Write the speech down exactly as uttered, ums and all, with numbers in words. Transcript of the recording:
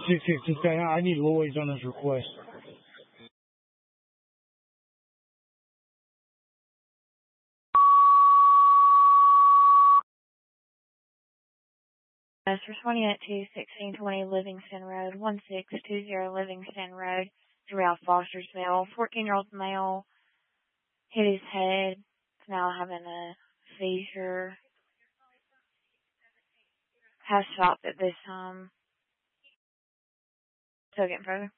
six sixty-seven. I need Lloyd's on this request. That's responding at two sixteen twenty Livingston Road, one six two zero Livingston Road. It's Ralph Foster's male, fourteen-year-old male, hit his head. Is now having a seizure. Has stopped at this time. Still getting further.